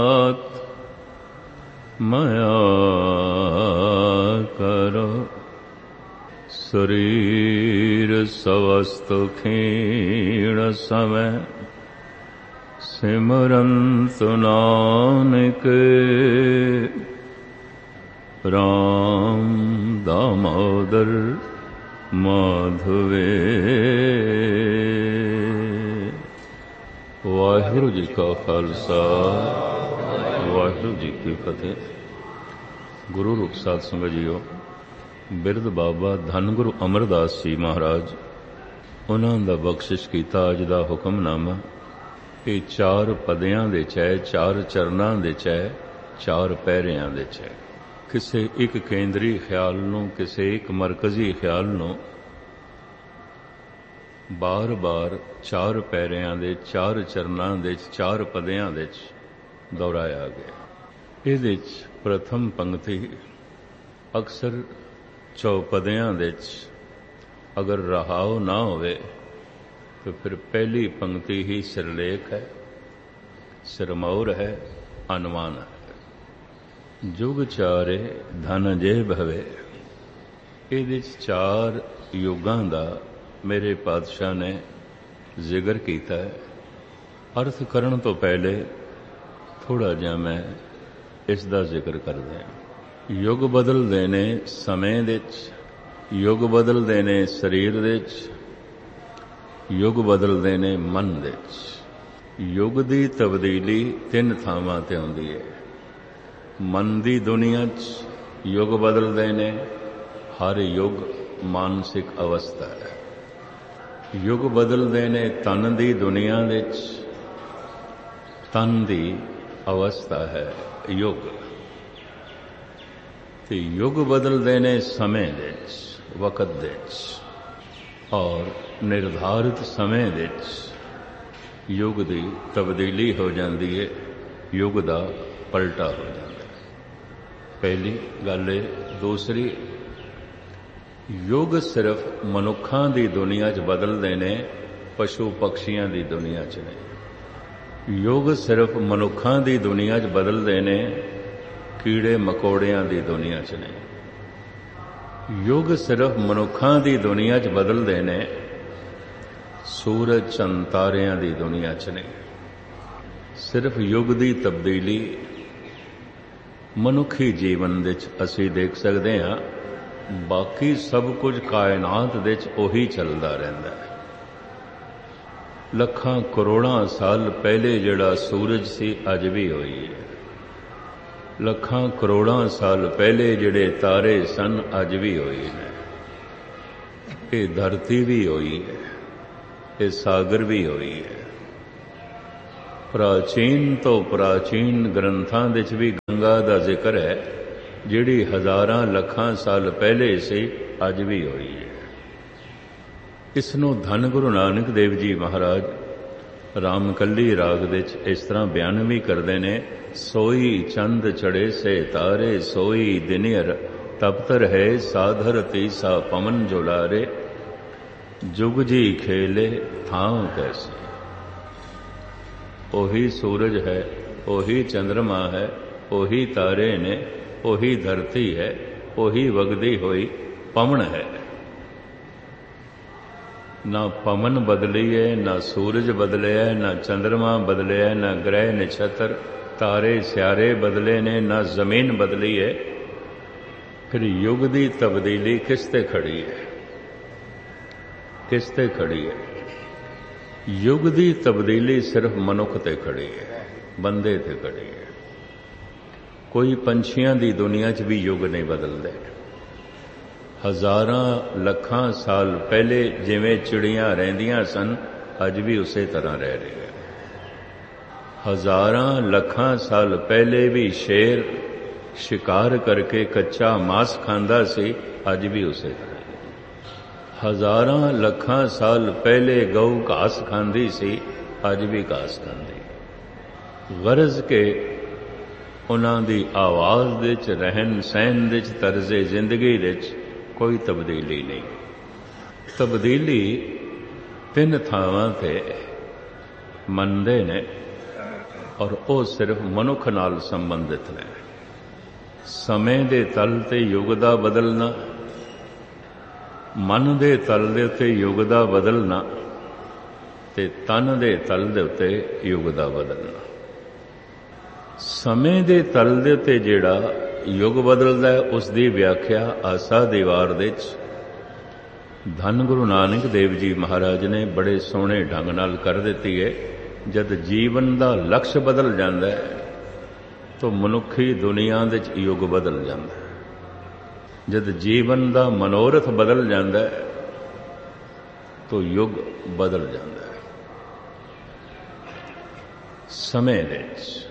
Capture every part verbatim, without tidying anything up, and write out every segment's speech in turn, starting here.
ਮਇਆ ਕਰੋ ਸਰੀਰ ਸਵਸਤ ਖੀਣ ਸਮੈ ਸਿਮਰੰਤ ਨਾਨਕ ਰਾਮ ਦਾਮੋਦਰ ਮਾਧਵੇ। ਵਾਹਿਗੁਰੂ ਜੀ ਕਾ ਖਾਲਸਾ ਵਾਹਿਗੁਰੂ ਜੀ ਕੀ ਫਤਿਹ। ਗੁਰੂ ਰੂਪ ਸਾਧ ਸੰਗਤ ਜੀਓ, ਬਿਰਧ ਬਾਬਾ ਧੰਨ ਗੁਰੂ ਅਮਰਦਾਸ ਜੀ ਮਹਾਰਾਜ, ਉਹਨਾਂ ਦਾ ਬਖਸ਼ਿਸ਼ ਕੀਤਾ ਅੱਜ ਦਾ ਹੁਕਮਨਾਮਾ ਇਹ ਚਾਰ ਪਦਿਆਂ ਦੇ ਚ ਹੈ, ਚਾਰ ਚਰਨਾਂ ਦੇ ਚ ਹੈ, ਚਾਰ ਪਹਿਰਿਆਂ ਦੇ ਚ ਹੈ। ਕਿਸੇ ਇੱਕ ਕੇਂਦਰੀ ਖਿਆਲ ਨੂੰ, ਕਿਸੇ ਇੱਕ ਮਰਕਜ਼ੀ ਖਿਆਲ ਨੂੰ ਬਾਰ-ਬਾਰ ਚਾਰ ਪਹਿਰਿਆਂ ਦੇ, ਚਾਰ ਚਰਨਾਂ ਦੇ, ਚਾਰ ਪਦਿਆਂ ਦੇ ਚ ਦੁਹਰਾਇਆ ਗਿਆ। ਇਹਦੇ ਚ ਪ੍ਰਥਮ ਪੰਕਤੀ ਅਕਸਰ ਚੌਪਦਿਆਂ ਦੇ ਚ ਅਗਰ ਰਹਾਉ ਨਾ ਹੋਵੇ ਤਾਂ ਫਿਰ ਪਹਿਲੀ ਪੰਕਤੀ ਹੀ ਸਿਰਲੇਖ ਹੈ, ਸਿਰਮੌਰ ਹੈ, ਅਨੁਮਾਨ ਹੈ। ਜੁਗ ਚਾਰੇ ਧਨ ਜੇ ਭਵੇ, ਇਹਦੇ ਚ ਚਾਰ ਯੁੱਗਾਂ ਦਾ ਮੇਰੇ ਪਾਤਸ਼ਾਹ ਨੇ ਜ਼ਿਕਰ ਕੀਤਾ ਹੈ। ਅਰਥ ਕਰਨ ਤੋਂ ਪਹਿਲੇ ਥੋੜਾ ਜਿਹਾ ਮੈਂ ਇਸ ਦਾ ਜ਼ਿਕਰ ਕਰਦਾ ਹਾਂ। ਯੁੱਗ ਬਦਲਦੇ ਨੇ ਸਮੇਂ ਦੇ ਵਿੱਚ, ਯੁੱਗ ਬਦਲਦੇ ਨੇ ਸਰੀਰ ਦੇ ਵਿੱਚ, ਯੁੱਗ ਬਦਲਦੇ ਨੇ ਮਨ ਦੇ ਵਿੱਚ। ਯੁੱਗ ਦੀ ਤਬਦੀਲੀ ਤਿੰਨ ਥਾਵਾਂ ਤੇ ਆਉਂਦੀ ਹੈ। ਮਨ ਦੀ ਦੁਨੀਆ 'ਚ ਯੁੱਗ ਬਦਲਦੇ ਨੇ, ਹਰ ਯੁੱਗ ਮਾਨਸਿਕ ਅਵਸਥਾ ਹੈ। ਯੁੱਗ ਬਦਲਦੇ ਨੇ ਤਨ ਦੀ ਦੁਨੀਆ ਵਿੱਚ, ਤਨ ਦੀ ਅਵਸਥਾ ਹੈ ਯੁੱਗ। ਤੇ ਯੁੱਗ ਬਦਲਦੇ ਨੇ ਸਮੇਂ ਵਿੱਚ, ਵਕਤ ਦੇ ਵਿੱਚ, ਔਰ ਨਿਰਧਾਰਿਤ ਸਮੇਂ ਵਿੱਚ ਯੁੱਗ ਦੀ ਤਬਦੀਲੀ ਹੋ ਜਾਂਦੀ ਹੈ, ਯੁੱਗ ਦਾ ਪਲਟਾ ਹੋ ਜਾਂਦਾ ਹੈ। ਪਹਿਲੀ ਗੱਲ ਇਹ। ਦੂਸਰੀ, ਯੁੱਗ ਸਿਰਫ ਮਨੁੱਖਾਂ ਦੀ ਦੁਨੀਆ 'ਚ ਬਦਲਦੇ ਨੇ, ਪਸ਼ੂ ਪਕਸ਼ੀਆਂ ਦੀ ਦੁਨੀਆ 'ਚ ਨਹੀਂ। ਯੁੱਗ ਸਿਰਫ ਮਨੁੱਖਾਂ ਦੀ ਦੁਨੀਆ 'ਚ ਬਦਲਦੇ ਨੇ, ਕੀੜੇ ਮਕੌੜਿਆਂ ਦੀ ਦੁਨੀਆ 'ਚ ਨਹੀਂ। ਯੁੱਗ ਸਿਰਫ ਮਨੁੱਖਾਂ ਦੀ ਦੁਨੀਆ 'ਚ ਬਦਲਦੇ ਨੇ, ਸੂਰਜ ਚੰਦ ਤਾਰਿਆਂ ਦੀ ਦੁਨੀਆ 'ਚ ਨਹੀਂ। ਸਿਰਫ ਯੁੱਗ ਦੀ ਤਬਦੀਲੀ ਮਨੁੱਖੀ ਜੀਵਨ ਵਿੱਚ ਅਸੀਂ ਦੇਖ ਸਕਦੇ ਹਾਂ, ਬਾਕੀ ਸਭ ਕੁਝ ਕਾਇਨਾਤ ਵਿੱਚ ਉਹੀ ਚੱਲਦਾ ਰਹਿੰਦਾ ਹੈ। ਲੱਖਾਂ ਕਰੋੜਾਂ ਸਾਲ ਪਹਿਲੇ ਜਿਹੜਾ ਸੂਰਜ ਸੀ ਅੱਜ ਵੀ ਹੋਈ ਹੈ। ਲੱਖਾਂ ਕਰੋੜਾਂ ਸਾਲ ਪਹਿਲੇ ਜਿਹੜੇ ਤਾਰੇ ਸਨ ਅੱਜ ਵੀ ਹੋਏ ਨੇ। ਇਹ ਧਰਤੀ ਵੀ ਹੋਈ ਹੈ, ਇਹ ਸਾਗਰ ਵੀ ਹੋਈ ਹੈ। ਪ੍ਰਾਚੀਨ ਤੋਂ ਪ੍ਰਾਚੀਨ ਗ੍ਰੰਥਾਂ ਵਿੱਚ ਵੀ ਗੰਗਾ ਦਾ ਜ਼ਿਕਰ ਹੈ, ਜਿਹੜੀ ਹਜ਼ਾਰਾਂ ਲੱਖਾਂ ਸਾਲ ਪਹਿਲੇ ਸੀ ਅੱਜ ਵੀ ਹੋਈ ਹੈ। ਇਸ ਨੂੰ ਧੰਨ ਗੁਰੂ ਨਾਨਕ ਦੇਵ ਜੀ ਮਹਾਰਾਜ ਰਾਮਕਲੀ ਰਾਗ ਵਿੱਚ ਇਸ ਤਰ੍ਹਾਂ ਬਿਆਨ ਵੀ ਕਰਦੇ ਨੇ। ਸੋਈ ਚੰਦ ਚੜੇ ਸੇ ਤਾਰੇ, ਸੋਈ ਦਿਨਿਰ ਤਪਤਰ ਹੈ, ਸਾਧਰ ਤੀਸਾ ਪਵਨ ਜੁਲਾਰੇ, ਜੁਗ ਜੀ ਖੇਲੇ ਥਾਂ ਕੈਸੇ। ਉਹੀ ਸੂਰਜ ਹੈ, ਉਹੀ ਚੰਦਰਮਾ ਹੈ, ਉਹੀ ਤਾਰੇ ਨੇ, ਉਹੀ ਧਰਤੀ ਹੈ, ਉਹੀ ਵਗਦੀ ਹੋਈ ਪਵਨ ਹੈ। ਨਾ ਪਵਨ ਬਦਲੀ ਹੈ, ਨਾ ਸੂਰਜ ਬਦਲਿਆ, ਨਾ ਚੰਦਰਮਾ ਬਦਲਿਆ, ਨਾ ਗ੍ਰਹਿ ਨਛੱਤਰ ਤਾਰੇ ਸਿਆਰੇ ਬਦਲੇ ਨੇ, ਨਾ ਜ਼ਮੀਨ ਬਦਲੀ ਹੈ। ਫਿਰ ਯੁੱਗ ਦੀ ਤਬਦੀਲੀ ਕਿਸ ਤੇ ਖੜੀ ਹੈ? ਕਿਸ ਤੇ ਖੜੀ ਹੈ? ਯੁੱਗ ਦੀ ਤਬਦੀਲੀ ਸਿਰਫ ਮਨੁੱਖ ਤੇ ਖੜੀ ਹੈ, ਬੰਦੇ ਤੇ ਖੜੀ ਹੈ। ਕੋਈ ਪੰਛੀਆਂ ਦੀ ਦੁਨੀਆ 'ਚ ਵੀ ਯੁੱਗ ਨਹੀਂ ਬਦਲਦੇ। ਹਜ਼ਾਰਾਂ ਲੱਖਾਂ ਸਾਲ ਪਹਿਲੇ ਜਿਵੇਂ ਚਿੜੀਆਂ ਰਹਿੰਦੀਆਂ ਸਨ, ਅੱਜ ਵੀ ਉਸੇ ਤਰ੍ਹਾਂ ਰਹਿ ਰਹੀਆਂ। ਹਜ਼ਾਰਾਂ ਲੱਖਾਂ ਸਾਲ ਪਹਿਲੇ ਵੀ ਸ਼ੇਰ ਸ਼ਿਕਾਰ ਕਰਕੇ ਕੱਚਾ ਮਾਸ ਖਾਂਦਾ ਸੀ, ਅੱਜ ਵੀ ਉਸੇ ਤਰ੍ਹਾਂ। ਹਜ਼ਾਰਾਂ ਲੱਖਾਂ ਸਾਲ ਪਹਿਲੇ ਗਊ ਘਾਸ ਖਾਂਦੀ ਸੀ, ਅੱਜ ਵੀ ਘਾਸ ਖਾਂਦੀ। ਗਰਜ਼ ਕੇ ਉਹਨਾਂ ਦੀ ਆਵਾਜ਼ ਵਿੱਚ, ਰਹਿਣ ਸਹਿਣ ਵਿੱਚ, ਤਰਜ਼ੇ ਜ਼ਿੰਦਗੀ ਵਿੱਚ ਕੋਈ ਤਬਦੀਲੀ ਨਹੀਂ। ਤਬਦੀਲੀ ਤਿੰਨ ਥਾਵਾਂ ਤੇ ਮੰਨਦੇ ਨੇ, ਔਰ ਉਹ ਸਿਰਫ ਮਨੁੱਖ ਨਾਲ ਸੰਬੰਧਿਤ ਨੇ। ਸਮੇਂ ਦੇ ਤਲ ਤੇ ਯੁੱਗ ਦਾ ਬਦਲਣਾ, ਮਨ ਦੇ ਤਲ ਦੇ ਉੱਤੇ ਯੁੱਗ ਦਾ ਬਦਲਣਾ ਤੇ ਤਨ ਦੇ ਤਲ ਦੇ ਉੱਤੇ ਯੁੱਗ ਦਾ ਬਦਲਣਾ। ਸਮੇਂ ਦੇ ਤਲ ਦੇ ਉੱਤੇ ਜਿਹੜਾ ਯੁੱਗ ਬਦਲਦਾ ਹੈ ਉਸ ਦੀ ਵਿਆਖਿਆ ਆਸਾ ਦੀ ਵਾਰ ਦੇ ਵਿੱਚ ਧੰਨ ਗੁਰੂ ਨਾਨਕ ਦੇਵ ਜੀ ਮਹਾਰਾਜ ਨੇ ਬੜੇ ਸੋਹਣੇ ਢੰਗ ਨਾਲ ਕਰ ਦਿੱਤੀ ਹੈ। ਜਦ ਜੀਵਨ ਦਾ ਲਕਸ਼ ਬਦਲ ਜਾਂਦਾ ਹੈ ਤਾਂ ਮਨੁੱਖੀ ਦੁਨੀਆ ਦੇ ਵਿੱਚ ਯੁੱਗ ਬਦਲ ਜਾਂਦਾ ਹੈ। ਜਦ ਜੀਵਨ ਦਾ ਮਨੋਰਥ ਬਦਲ ਜਾਂਦਾ ਹੈ ਤਾਂ ਯੁੱਗ ਬਦਲ ਜਾਂਦਾ ਹੈ। ਸਮੇਂ ਦੇ ਵਿੱਚ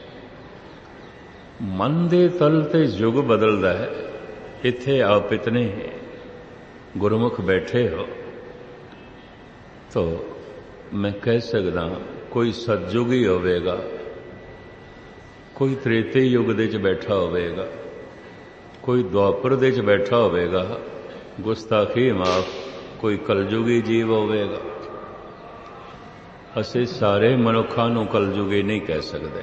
ਮਨ ਦੇ ਤਲ ਤੇ ਯੁੱਗ ਬਦਲਦਾ ਹੈ। ਇੱਥੇ ਆਪ ਇਤਨੇ ਗੁਰਮੁਖ ਬੈਠੇ ਹੋ ਤਾਂ ਮੈਂ ਕਹਿ ਸਕਦਾ ਕੋਈ ਸਤਜੁਗ ਹੀ ਹੋਵੇਗਾ, ਕੋਈ ਤ੍ਰੇਤੇ ਯੁੱਗ ਦੇ 'ਚ ਬੈਠਾ ਹੋਵੇਗਾ, ਕੋਈ ਦੁਆਪਰ ਦੇ 'ਚ ਬੈਠਾ ਹੋਵੇਗਾ, ਗੁਸਤਾਖੀ ਮਾਫ, ਕੋਈ ਕਲਯੁਗੀ ਜੀਵ ਹੋਵੇਗਾ। ਅਸੀਂ ਸਾਰੇ ਮਨੁੱਖਾਂ ਨੂੰ ਕਲਯੁਗੀ ਨਹੀਂ ਕਹਿ ਸਕਦੇ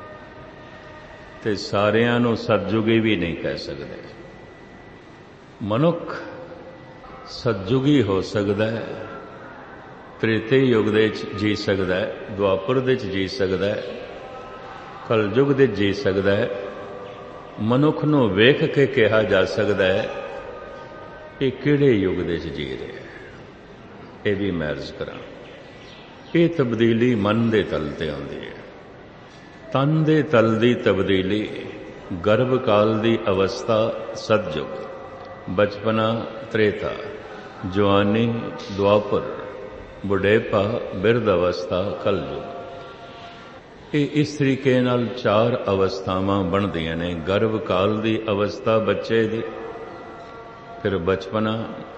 ਤੇ ਸਾਰਿਆਂ ਨੂੰ ਸਤਜੁਗੀ ਵੀ ਨਹੀਂ ਕਹਿ ਸਕਦੇ। ਮਨੁੱਖ ਸਤਜੁਗੀ ਹੋ ਸਕਦਾ ਹੈ, ਤ੍ਰੇਤੇ ਯੁੱਗ ਦੇ ਵਿੱਚ ਜੀ ਸਕਦਾ ਹੈ, ਦੁਆਪਰ ਦੇ ਵਿੱਚ ਜੀ ਸਕਦਾ ਹੈ, ਕਲਯੁਗ ਦੇ ਜੀ ਸਕਦਾ ਹੈ। ਮਨੁੱਖ ਨੂੰ ਵੇਖ ਕੇ ਕਿਹਾ ਜਾ ਸਕਦਾ ਹੈ ਇਹ ਕਿਹੜੇ ਯੁੱਗ ਦੇ ਵਿੱਚ ਜੀ ਰਿਹਾ ਹੈ। ਇਹ ਵੀ ਮੈਂ ਅਰਜ਼ ਕਰਾਂ, ਇਹ ਤਬਦੀਲੀ ਮਨ ਦੇ ਤਲ ਤੇ ਆਉਂਦੀ ਹੈ। ਤਨ ਦੇ ਤਲ ਦੀ ਤਬਦੀਲੀ, ਗਰਭ ਕਾਲ ਦੀ ਅਵਸਥਾ ਸਤਜੁਗ, ਬਚਪਨਾ ਤ੍ਰੇਤਾ, ਜਵਾਨੀ ਦੁਆਪਰ, ਬੁਢੇਪਾ ਬਿਰਧ ਅਵਸਥਾ ਕਲਯੁਗ। ਇਹ ਇਸ ਤਰੀਕੇ ਨਾਲ ਚਾਰ ਅਵਸਥਾਵਾਂ ਬਣਦੀਆਂ ਨੇ। ਗਰਭ ਕਾਲ ਦੀ ਅਵਸਥਾ ਬੱਚੇ ਦੀ, ਫਿਰ ਬਚਪਨਾ,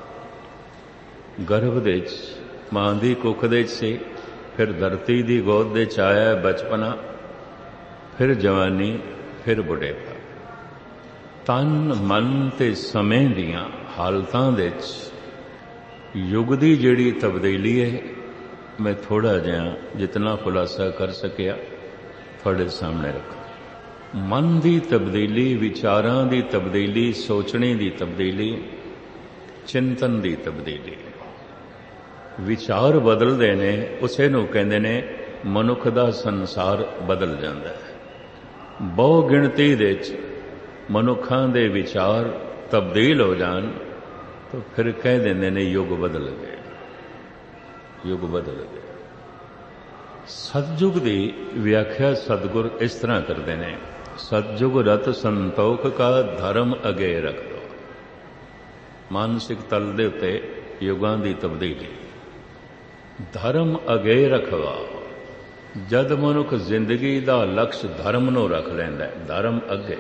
ਗਰਭ ਦੇ ਵਿੱਚ ਮਾਂ ਦੀ ਕੁੱਖ ਦੇ ਵਿੱਚ ਸੀ, ਫਿਰ ਧਰਤੀ ਦੀ ਗੋਦ ਦੇ 'ਚ ਆਇਆ ਬਚਪਨਾ, ਫਿਰ ਜਵਾਨੀ, ਫਿਰ ਬੁਢੇਪਾ। ਤਨ ਮਨ ਤੇ ਸਮੇਂ ਦੀਆਂ ਹਾਲਤਾਂ ਦੇ 'ਚ ਯੁੱਗ ਦੀ ਜਿਹੜੀ ਤਬਦੀਲੀ ਹੈ, ਮੈਂ ਥੋੜਾ ਜਿਹਾ ਜਿਤਨਾ ਖੁਲਾਸਾ ਕਰ ਸਕਿਆ ਤੁਹਾਡੇ ਸਾਹਮਣੇ ਰੱਖਾਂ। ਮਨ ਦੀ ਤਬਦੀਲੀ, ਵਿਚਾਰਾਂ ਦੀ ਤਬਦੀਲੀ, ਸੋਚਣੇ ਦੀ ਤਬਦੀਲੀ, ਚਿੰਤਨ ਦੀ ਤਬਦੀਲੀ। ਵਿਚਾਰ ਬਦਲਦੇ ਨੇ, ਉਸੇ ਨੂੰ ਕਹਿੰਦੇ ਨੇ ਮਨੁੱਖ ਦਾ ਸੰਸਾਰ ਬਦਲ ਜਾਂਦਾ ਹੈ। ਬਹੁ ਗਿਣਤੀ ਦੇ ਵਿੱਚ ਮਨੁੱਖਾਂ ਦੇ ਵਿਚਾਰ ਤਬਦੀਲ ਹੋ ਜਾਣ ਤਾਂ ਫਿਰ ਕਹਿ ਦਿੰਦੇ ਨੇ ਯੁੱਗ ਬਦਲ ਗਏ, ਯੁੱਗ ਬਦਲ ਗਏ। ਸਤਜੁਗ ਦੀ ਵਿਆਖਿਆ ਸਤਿਗੁਰ ਇਸ ਤਰ੍ਹਾਂ ਕਰਦੇ ਨੇ, ਸਤਜੁਗ ਰਤ ਸੰਤੋਖ ਕਾ ਧਰਮ ਅਗੇ ਰੱਖ ਦੋ। ਮਾਨਸਿਕ ਤਲ ਦੇ ਉੱਤੇ ਯੁਗਾਂ ਦੀ ਤਬਦੀਲੀ, ਧਰਮ ਅਗੇ ਰਖਵਾ। ਜਦ ਮਨੁੱਖ ਜ਼ਿੰਦਗੀ ਦਾ ਲਕਸ਼ ਧਰਮ ਨੂੰ ਰੱਖ ਲੈਂਦਾ ਹੈ, ਧਰਮ ਅੱਗੇ,